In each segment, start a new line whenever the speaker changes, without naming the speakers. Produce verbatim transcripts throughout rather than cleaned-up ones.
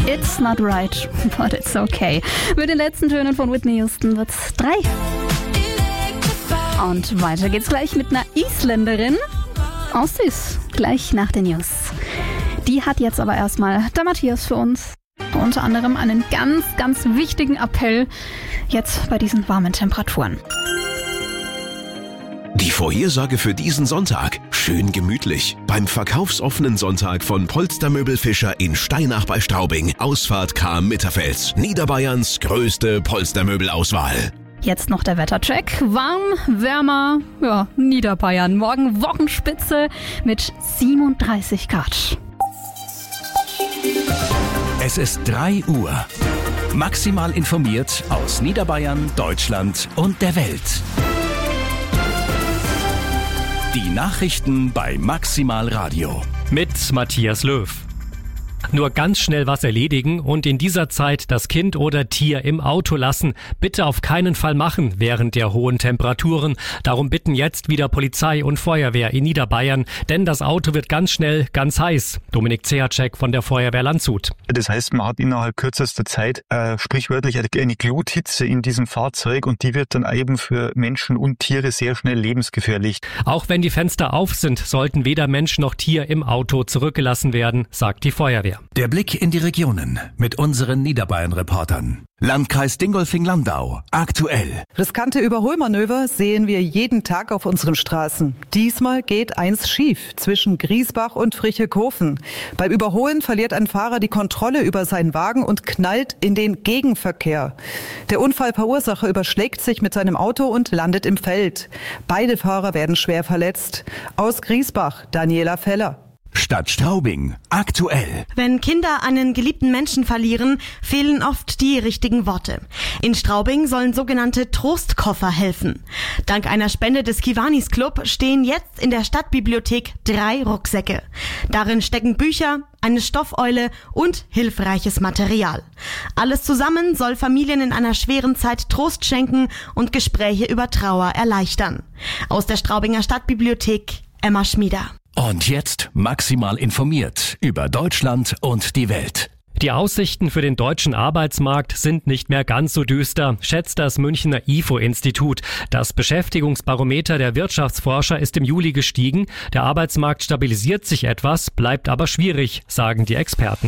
It's not right, but it's okay. Mit den letzten Tönen von Whitney Houston wird's drei. Und weiter geht's gleich mit einer Isländerin. Aussies, gleich nach den News. Die hat jetzt aber erstmal der Matthias für uns. Unter anderem einen ganz, ganz wichtigen Appell jetzt bei diesen warmen Temperaturen.
Die Vorhersage für diesen Sonntag. Schön gemütlich. Beim verkaufsoffenen Sonntag von Polstermöbel Fischer in Steinach bei Straubing. Ausfahrt Cham-Mitterfels. Niederbayerns größte Polstermöbelauswahl.
Jetzt noch der Wettercheck. Warm, wärmer, ja, Niederbayern. Morgen Wochenspitze mit siebenunddreißig Grad.
Es ist drei Uhr. Maximal informiert aus Niederbayern, Deutschland und der Welt. Die Nachrichten bei Maximal Radio.
Mit Matthias Löw. Nur ganz schnell was erledigen und in dieser Zeit das Kind oder Tier im Auto lassen. Bitte auf keinen Fall machen während der hohen Temperaturen. Darum bitten jetzt wieder Polizei und Feuerwehr in Niederbayern, denn das Auto wird ganz schnell ganz heiß. Dominik Zehacek von der Feuerwehr Landshut.
Das heißt, man hat innerhalb kürzester Zeit äh, sprichwörtlich eine Gluthitze in diesem Fahrzeug und die wird dann eben für Menschen und Tiere sehr schnell lebensgefährlich.
Auch wenn die Fenster auf sind, sollten weder Mensch noch Tier im Auto zurückgelassen werden, sagt die Feuerwehr.
Der Blick in die Regionen mit unseren Niederbayern-Reportern. Landkreis Dingolfing-Landau. Aktuell.
Riskante Überholmanöver sehen wir jeden Tag auf unseren Straßen. Diesmal geht eins schief zwischen Griesbach und Frichekofen. Beim Überholen verliert ein Fahrer die Kontrolle über seinen Wagen und knallt in den Gegenverkehr. Der Unfallverursacher überschlägt sich mit seinem Auto und landet im Feld. Beide Fahrer werden schwer verletzt. Aus Griesbach, Daniela Feller.
Stadt Straubing. Aktuell.
Wenn Kinder einen geliebten Menschen verlieren, fehlen oft die richtigen Worte. In Straubing sollen sogenannte Trostkoffer helfen. Dank einer Spende des Kiwanis Club stehen jetzt in der Stadtbibliothek drei Rucksäcke. Darin stecken Bücher, eine Stoffeule und hilfreiches Material. Alles zusammen soll Familien in einer schweren Zeit Trost schenken und Gespräche über Trauer erleichtern. Aus der Straubinger Stadtbibliothek, Emma Schmieder.
Und jetzt maximal informiert über Deutschland und die Welt.
Die Aussichten für den deutschen Arbeitsmarkt sind nicht mehr ganz so düster, schätzt das Münchner I F O-Institut. Das Beschäftigungsbarometer der Wirtschaftsforscher ist im Juli gestiegen. Der Arbeitsmarkt stabilisiert sich etwas, bleibt aber schwierig, sagen die Experten.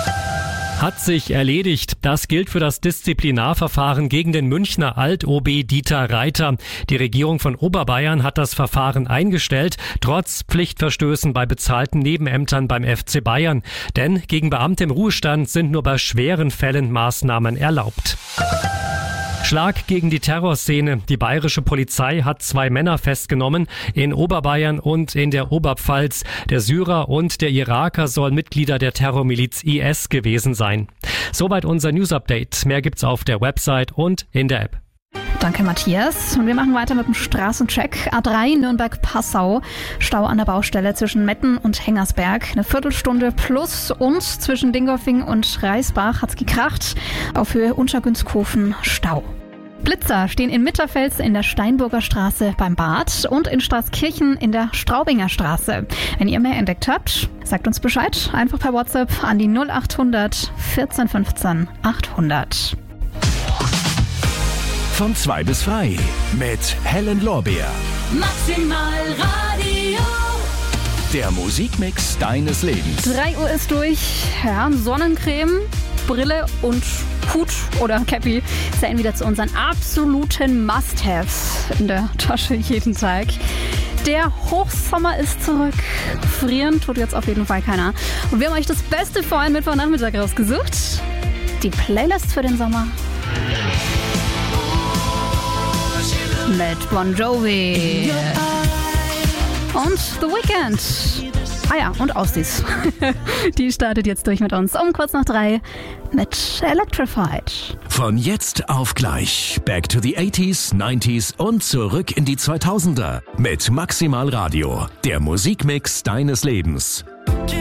Hat sich erledigt. Das gilt für das Disziplinarverfahren gegen den Münchner Alt-O B Dieter Reiter. Die Regierung von Oberbayern hat das Verfahren eingestellt, trotz Pflichtverstößen bei bezahlten Nebenämtern beim F C Bayern. Denn gegen Beamte im Ruhestand sind nur bei schweren Fällen Maßnahmen erlaubt. Schlag gegen die Terrorszene. Die bayerische Polizei hat zwei Männer festgenommen, in Oberbayern und in der Oberpfalz. Der Syrer und der Iraker sollen Mitglieder der Terrormiliz I S gewesen sein. Soweit unser News-Update. Mehr gibt's auf der Website und in der App.
Danke, Matthias. Und wir machen weiter mit dem Straßencheck. A drei Nürnberg-Passau. Stau an der Baustelle zwischen Metten und Hengersberg. Eine Viertelstunde plus. Und zwischen Dingolfing und Reisbach hat's gekracht. Auf Höhe Untergünstkofen Stau. Blitzer stehen in Mitterfels in der Steinburger Straße beim Bad und in Straßkirchen in der Straubinger Straße. Wenn ihr mehr entdeckt habt, sagt uns Bescheid. Einfach per WhatsApp an die null acht hundert vierzehn fünfzehn achthundert.
Von zwei bis frei mit Helen Lorbeer.
Maximal Radio.
Der Musikmix deines Lebens.
drei Uhr ist durch. Ja, Sonnencreme, Brille und Hut oder Cappy zählen wieder zu unseren absoluten Must-Haves in der Tasche jeden Tag. Der Hochsommer ist zurück. Frieren tut jetzt auf jeden Fall keiner. Und wir haben euch das Beste für einen Mittwochnachmittag rausgesucht. Die Playlist für den Sommer. Mit Bon Jovi und The Weeknd. Ah ja, und Aussies. Die startet jetzt durch mit uns um kurz nach drei mit Electrified.
Von jetzt auf gleich. Back to the eighties, nineties und zurück in die zweitausender. Mit Maximal Radio. Der Musikmix deines Lebens.